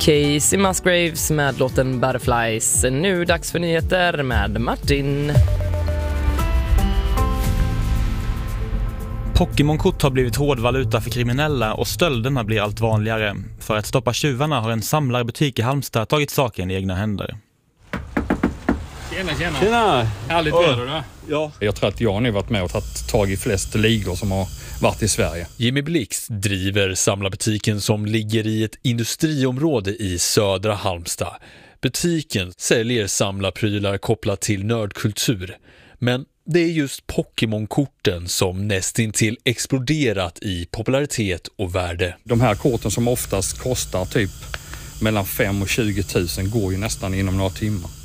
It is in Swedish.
Casey Musgraves med låten Butterflies. Nu dags för nyheter med Martin. Pokémon-kort har blivit hårdvaluta för kriminella och stölderna blir allt vanligare. För att stoppa tjuvarna har en samlarbutik i Halmstad tagit saken i egna händer. Tjena! Härligt väder då. Ja. Jag tror att jag nu varit med och tagit tag i flest ligor som har varit i Sverige. Jimmy Blix driver samlarbutiken som ligger i ett industriområde i södra Halmstad. Butiken säljer samlarprylar kopplat till nördkultur. Men det är just Pokémon-korten som nästintill exploderat i popularitet och värde. De här korten som oftast kostar typ mellan 5 och 20 000 går ju nästan inom några timmar.